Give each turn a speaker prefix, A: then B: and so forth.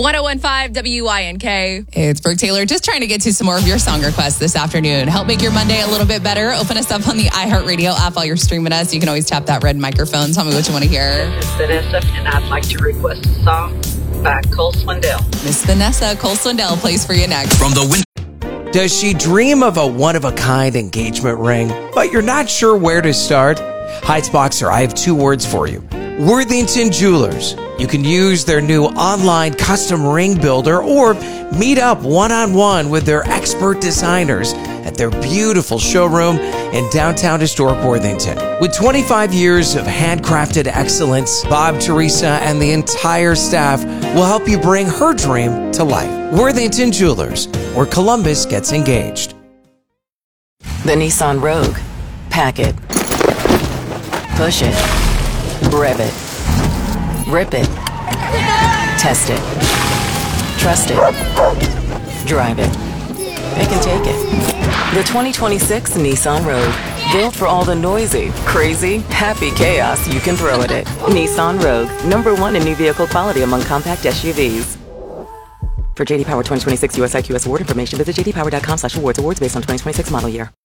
A: 1015 WINK.
B: It's Brooke Taylor, just trying to get to some more of your song requests this afternoon. Help make your Monday a little bit better. Open us up on the iHeartRadio app while you're streaming us. You can always tap that red microphone. Tell me what you want to hear.
C: This is Vanessa, and I'd like to request a song by Cole Swindell.
B: Miss Vanessa, Cole Swindell plays for you next.
D: From the
E: Does she dream of a one-of-a-kind engagement ring, but you're not sure where to start? Heights Boxer, I have two words for you. Worthington Jewelers. You can use their new online custom ring builder or meet up one-on-one with their expert designers at their beautiful showroom in downtown historic Worthington. With 25 years of handcrafted excellence, Bob, Teresa, and the entire staff will help you bring her dream to life. Worthington Jewelers, where Columbus gets engaged.
F: The Nissan Rogue. Pack it. Push it. Rev it. Rip it. Test it. Trust it. Drive it. Pick and take it. The 2026 Nissan Rogue. Built for all the noisy, crazy, happy chaos you can throw at it. Nissan Rogue. #1 in new vehicle quality among compact SUVs. For JD Power 2026 US IQS award information, visit jdpower.com/awards. Awards based on 2026 model year.